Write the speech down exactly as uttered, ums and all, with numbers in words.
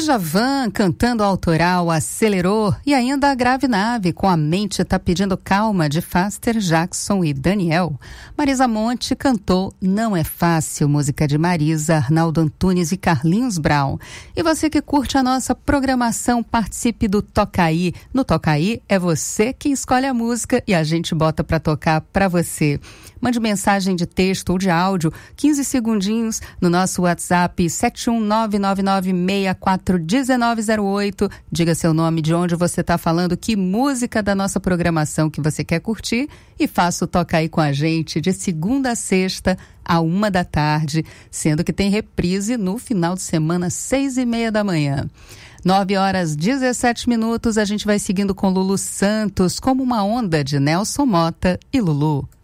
Djavan cantando autoral Acelerou e ainda a Grave Nave com A Mente Tá Pedindo Calma de Faster, Jackson e Daniel. Marisa Monte cantou Não É Fácil, música de Marisa, Arnaldo Antunes e Carlinhos Brown. E você que curte a nossa programação, participe do Tocaí. No Tocaí é você quem escolhe a música e a gente bota pra tocar pra você. Mande mensagem de texto ou de áudio, quinze segundinhos, no nosso WhatsApp sete um nove nove nove seis quatro um nove zero oito. Diga seu nome, de onde você está falando, que música da nossa programação que você quer curtir e faça o Toca Aí com a gente de segunda a sexta, a uma da tarde, sendo que tem reprise no final de semana, seis e meia da manhã. nove horas dezessete minutos, a gente vai seguindo com Lulu Santos, Como uma Onda de Nelson Mota e Lulu.